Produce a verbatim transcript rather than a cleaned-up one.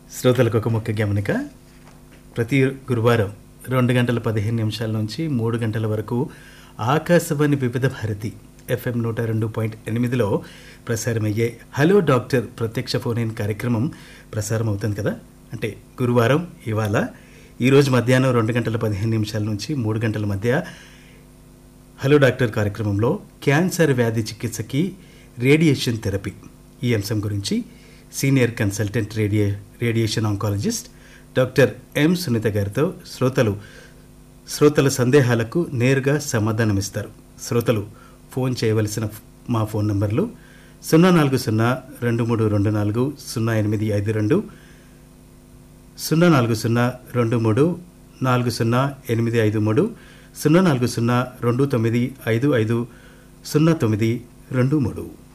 శ్రోతలకు ఒక ముఖ్య గమనిక. ప్రతి గురువారం రెండు గంటల పదిహేను నిమిషాల నుంచి మూడు గంటల వరకు ఆకాశవాణి వివిధ భారతి ఎఫ్ఎం నూట రెండు పాయింట్ ఎనిమిదిలో ప్రసారమయ్యే హలో డాక్టర్ ప్రత్యక్ష ఫోన్ ఇన్ కార్యక్రమం ప్రసారం అవుతుంది కదా. అంటే గురువారం ఇవాళ ఈరోజు మధ్యాహ్నం రెండు గంటల పదిహేను నిమిషాల నుంచి మూడు గంటల మధ్య హలో డాక్టర్ కార్యక్రమంలో క్యాన్సర్ వ్యాధి చికిత్సకి రేడియేషన్ థెరపీ ఈ అంశం గురించి senior consultant రేడియే radiation oncologist doctor M Sunitha గారితో శ్రోతలు శ్రోతల సందేహాలకు నేరుగా సమాధానమిస్తారు. శ్రోతలు ఫోన్ చేయవలసిన మా ఫోన్ నంబర్లు సున్నా నాలుగు సున్నా రెండు మూడు రెండు నాలుగు సున్నా ఎనిమిది ఐదు రెండు, సున్నా నాలుగు సున్నా రెండు మూడు నాలుగు సున్నా ఎనిమిది ఐదు మూడు, సున్నా నాలుగు సున్నా రెండు తొమ్మిది ఐదు ఐదు సున్నా తొమ్మిది రెండు మూడు.